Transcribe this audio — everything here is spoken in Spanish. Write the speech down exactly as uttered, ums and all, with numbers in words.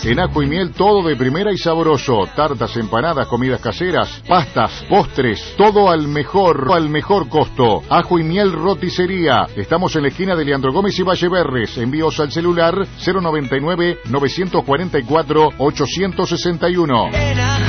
En Ajo y Miel todo de primera y sabroso. Tartas, empanadas, comidas caseras, pastas, postres, todo al mejor, al mejor costo. Ajo y Miel Roticería. Estamos en la esquina de Leandro Gómez y Valleverres. Envíos al celular cero noventa y nueve, novecientos cuarenta y cuatro, ochocientos sesenta y uno.